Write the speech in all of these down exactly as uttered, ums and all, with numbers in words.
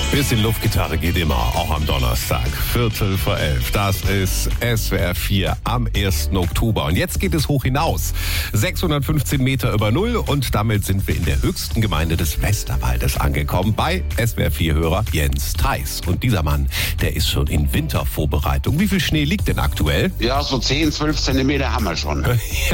Bisschen Luftgitarre geht immer, auch am Donnerstag. Viertel vor elf. Das ist S W R vier am ersten Oktober. Und jetzt geht es hoch hinaus. sechshundertfünfzehn Meter über Null und damit sind wir in der höchsten Gemeinde des Westerwaldes angekommen. Bei S W R vier-Hörer Jens Theis. Und dieser Mann, der ist schon in Wintervorbereitung. Wie viel Schnee liegt denn aktuell? Ja, so zehn, zwölf Zentimeter haben wir schon. Ja.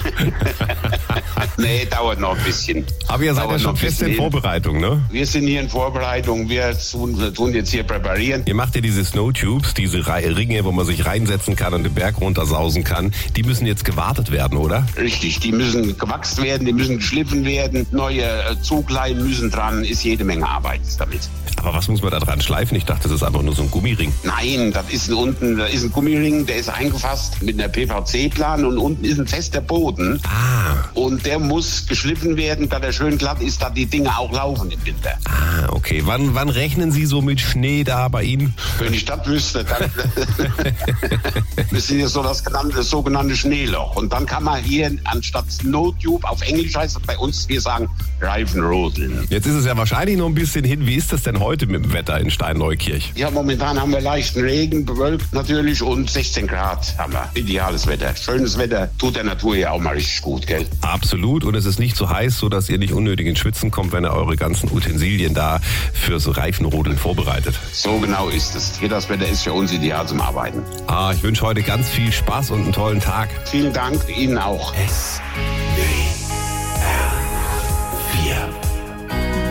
Nee, dauert noch ein bisschen. Aber ihr seid ja schon fest in Vorbereitung, ne? Wir sind hier in Vorbereitung. Wir tun, wir tun jetzt hier präparieren. Ihr macht ja diese Snowtubes, diese Ringe, wo man sich reinsetzen kann und den Berg runtersausen kann. Die müssen jetzt gewartet werden, oder? Richtig, die müssen gewachst werden, die müssen geschliffen werden. Neue Zugleinen müssen dran. Ist jede Menge Arbeit damit. Aber was muss man da dran schleifen? Ich dachte, das ist einfach nur so ein Gummiring. Nein, das ist ein, unten, das ist ein Gummiring, der ist eingefasst mit einer P V C-Plan und unten ist ein fester Boden. Ah. Und der muss geschliffen werden, da der schön glatt ist, dass die Dinge auch laufen im Winter. Ah, okay. Wann, wann rechnen Sie so mit Schnee da bei Ihnen? Wenn ich das wüsste, dann das ist ja so das, genannte, das sogenannte Schneeloch. Und dann kann man hier anstatt Snowtube, auf Englisch heißt es bei uns, wir sagen Reifenrodeln. Jetzt ist es ja wahrscheinlich noch ein bisschen hin. Wie ist das denn heute mit dem Wetter in Steinneukirch? Ja, momentan haben wir leichten Regen, bewölkt natürlich, und sechzehn Grad haben wir. Ideales Wetter. Schönes Wetter, tut der Natur ja auch mal richtig gut, gell? Absolut. Und es ist nicht so heiß, so dass ihr nicht unnötig ins Schwitzen kommt, wenn ihr eure ganzen Utensilien da fürs Reifenrodeln vorbereitet. So genau ist es. Hier das Wetter ist für uns ideal zum Arbeiten. Ah, ich wünsche heute ganz viel Spaß und einen tollen Tag. Vielen Dank, Ihnen auch. S